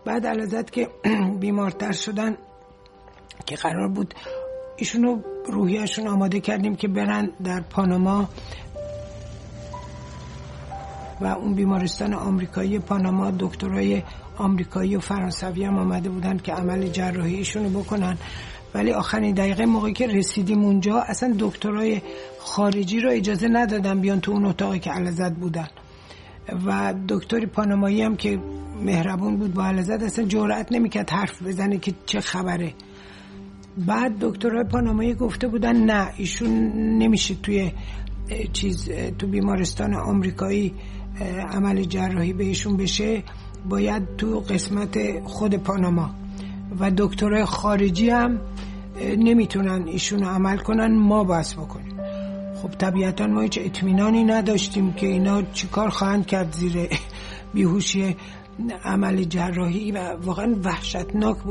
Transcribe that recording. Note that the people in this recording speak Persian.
بعد علازت که بیمارتر شدن که قرار بود ایشونو روحیشون آماده کردیم که برن در پاناما و اون بیمارستان آمریکایی پاناما دکترای آمریکایی و فرانسوی هم آمده بودن که عمل جراحی ایشونو بکنن، ولی آخرین دقیقه موقعی که رسیدیم اونجا اصلا دکترای خارجی رو اجازه ندادن بیان تو اون اتاقی که علازت بودن و دکتری پانامایی هم که مهربون بود با علازت اصلا جرئت نمیکرد حرف بزنه که چه خبره. بعد دکترای پانامایی گفته بودن نه ایشون نمیشه توی تو بیمارستان آمریکایی عمل جراحی بهشون بشه، باید تو قسمت خود پاناما و دکترای خارجی هم نمیتونن ایشونو عمل کنن، ما بس بکنیم. خب طبیعتا ما هیچ اطمینانی نداشتیم که اینا چیکار خواهند کرد زیر بیهوشی عمل جراحی و واقعا وحشتناک بود.